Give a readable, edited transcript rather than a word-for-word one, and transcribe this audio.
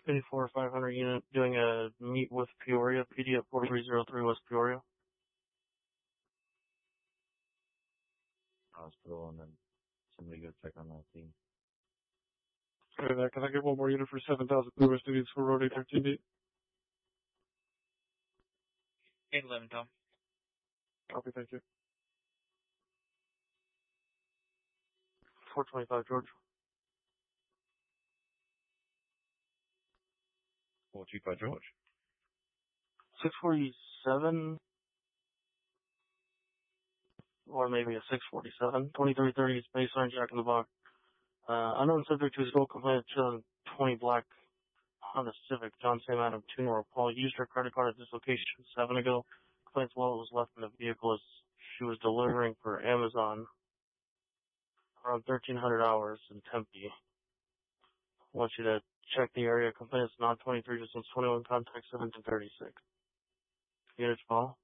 54 500 unit doing a meet with Peoria, PD at 4303 West Peoria. Hospital, and then somebody go check on that team. Okay, that. Can I get one more unit for 7,000 West Indians for Road 813D? 811, Tom. Copy, thank you. 425 George. 425 George. 647, or maybe a 647. 2330 Spaceline, Jack in the Box. Unknown subject to his goal complaint, 2020 black Honda Civic, John Sam Adam, 2 North Paul, used her credit card at this location 7 ago. Complaints wallet was left in the vehicle as she was delivering for Amazon around 1300 hours in Tempe. I want you to check the area. Complaint is non-23, distance 21, contact 1736. Units follow.